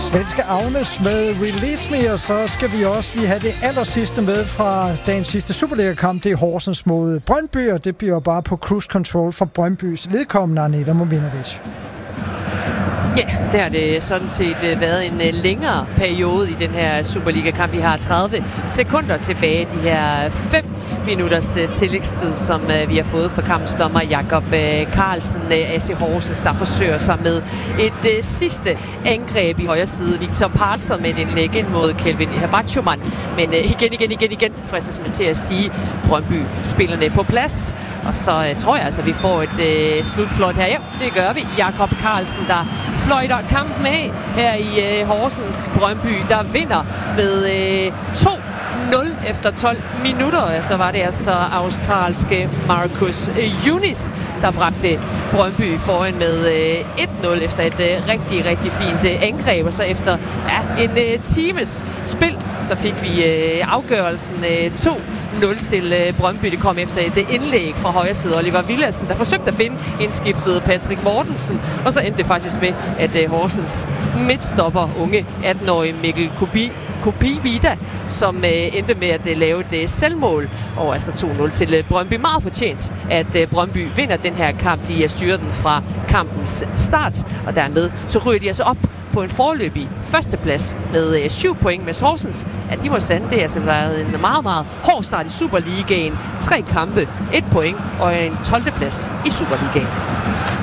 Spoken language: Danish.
Svenske Agnes med Release Me, og så skal vi også lige have det allersidste med fra dagens sidste Superliga-kamp. Det er Horsens mod Brøndby, og det bliver bare på cruise control for Brøndbys vedkommende, Agneta Mominovic. Ja, det har det sådan set været en længere periode i den her Superliga-kamp. Vi har 30 sekunder tilbage, de her 5 minutters tillægstid, som vi har fået fra kampens dommer Jakob Carlsen, AC Horsens, der forsøger sig med et sidste angreb i højre side. Victor Parzer med en indlæg ind mod Kelvin Habachuman. Men igen fristes man til at sige, Brøndby spillerne på plads. Og så tror jeg altså, vi får et slutflot her. Ja, det gør vi. Jakob Carlsen, der fløjter kampen af her i Horsens. Brøndby, der vinder med 2-0 efter 12 minutter. Så var det altså australske Marcus Yunis, der bragte Brøndby foran med 1-0 efter et rigtig fint angreb. Og så efter en times spil, så fik vi afgørelsen 2-0 til Brøndby. Det kom efter et indlæg fra højre side. Oliver Villadsen, der forsøgte at finde indskiftet Patrick Mortensen. Og så endte det faktisk med, at Horsens midtstopper, unge 18-årige Mikkel Kopivida, som endte med at lave et selvmål. Og altså 2-0 til Brøndby. Meget fortjent, at Brøndby vinder den her kamp. De styrer den fra kampens start. Og dermed så ryger de altså op på en foreløbig førsteplads med 7 point, med Horsens, at de må sande, det har altså været en meget hård start i Superligaen. 3 kampe, 1 point og en 12. plads i Superligaen.